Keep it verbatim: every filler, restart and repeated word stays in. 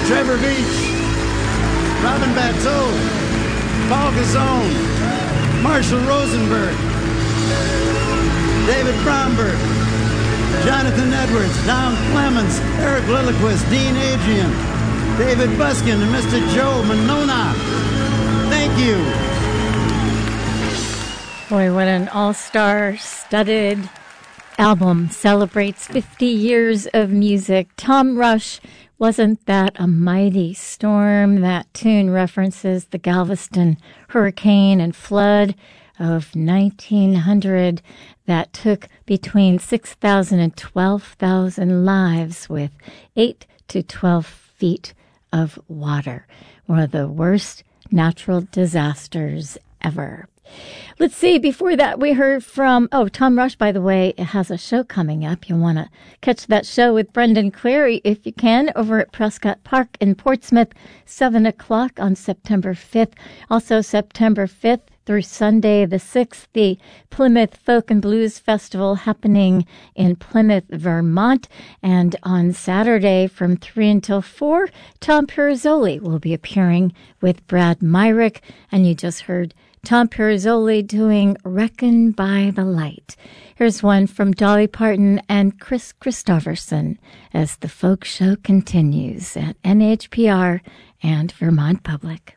Trevor Beach, Robin Bateau, Paul Gazzone, Marshall Rosenberg, David Bromberg, Jonathan Edwards, Don Clemens, Eric Lilliquist, Dean Adrian, David Buskin, and Mister Joe Monona. Thank you. Boy, what an all-star studded album. Celebrates fifty years of music. Tom Rush, Wasn't That a Mighty Storm? That tune references the Galveston hurricane and flood of nineteen hundred that took between six thousand and twelve thousand lives with eight to twelve feet of water. One of the worst natural disasters ever. Let's see, before that we heard from, oh, Tom Rush, by the way, has a show coming up. You'll want to catch that show with Brendan Cleary, if you can, over at Prescott Park in Portsmouth, seven o'clock on September fifth. Also September fifth through Sunday the sixth, the Plymouth Folk and Blues Festival happening in Plymouth, Vermont. And on Saturday from three until four, Tom Pirozzoli will be appearing with Brad Myrick. And you just heard Tom Pirozzoli doing Reckon by the Light. Here's one from Dolly Parton and Chris Christopherson as the folk show continues at N H P R and Vermont Public.